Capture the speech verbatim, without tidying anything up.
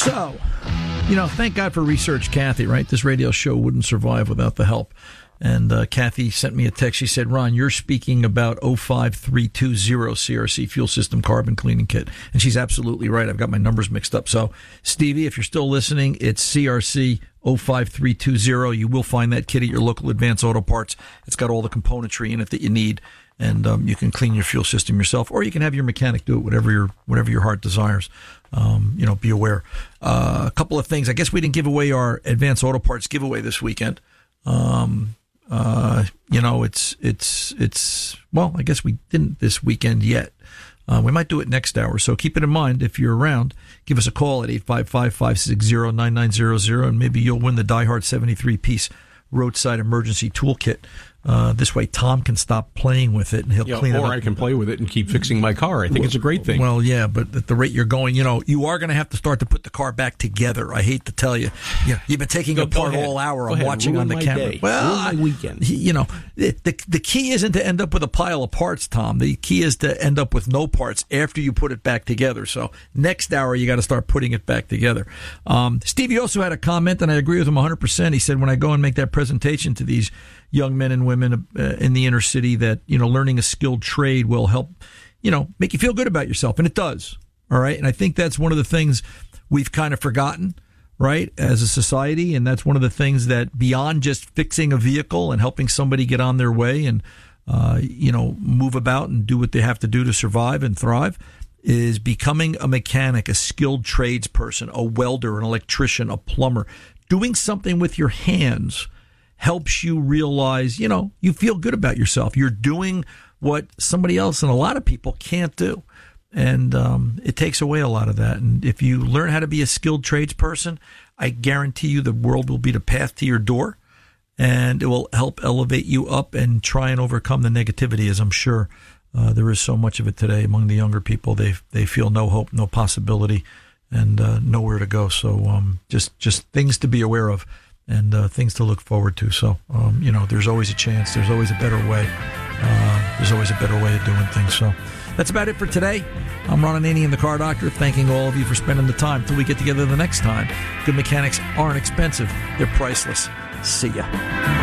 So, you know, thank God for Research Kathy, right? This radio show wouldn't survive without the help. And uh, Kathy sent me a text. She said, Ron, you're speaking about oh five three two zero C R C Fuel System Carbon Cleaning Kit. And she's absolutely right. I've got my numbers mixed up. So, Stevie, if you're still listening, it's C R C oh five three two zero. You will find that kit at your local Advance Auto Parts. It's got all the componentry in it that you need. And um, you can clean your fuel system yourself, or you can have your mechanic do it, whatever your whatever your heart desires. Um, you know, be aware. Uh, a couple of things. I guess we didn't give away our Advance Auto Parts giveaway this weekend. Um, uh, you know, it's it's it's well, I guess we didn't this weekend yet. Uh, we might do it next hour. So keep it in mind. If you're around, give us a call at eight five five, five six zero, nine nine zero zero, and maybe you'll win the Die Hard seventy-three piece roadside emergency toolkit. Uh, this way, Tom can stop playing with it, and he'll yeah, clean it up. Or I can play with it and keep fixing my car. I think well, it's a great thing. Well, yeah, but at the rate you're going, you know, you are going to have to start to put the car back together. I hate to tell you. You know, you've been taking Go, it apart go all hour. Go I'm ahead. watching Ruin on the my camera. Day. Well, Ruin my weekend. You know, the, the the key isn't to end up with a pile of parts, Tom. The key is to end up with no parts after you put it back together. So next hour, you got to start putting it back together. Um, Stevie also had a comment, and I agree with him one hundred percent. He said, when I go and make that presentation to these young men and women uh, in the inner city, that, you know, learning a skilled trade will help, you know, make you feel good about yourself. And it does. All right. And I think that's one of the things we've kind of forgotten, right, as a society. And that's one of the things that, beyond just fixing a vehicle and helping somebody get on their way and, uh, you know, move about and do what they have to do to survive and thrive, is becoming a mechanic, a skilled tradesperson, a welder, an electrician, a plumber. Doing something with your hands helps you realize, you know, you feel good about yourself. You're doing what somebody else and a lot of people can't do. And um, it takes away a lot of that. And if you learn how to be a skilled tradesperson, I guarantee you the world will be the path to your door, and it will help elevate you up and try and overcome the negativity, as I'm sure uh, there is so much of it today among the younger people. They they feel no hope, no possibility, and uh, nowhere to go. So um, just, just things to be aware of. And uh, things to look forward to. So, um, you know, there's always a chance. There's always a better way. Uh, there's always a better way of doing things. So that's about it for today. I'm Ron Ananian, the Car Doctor, thanking all of you for spending the time. Till we get together the next time. Good mechanics aren't expensive. They're priceless. See ya.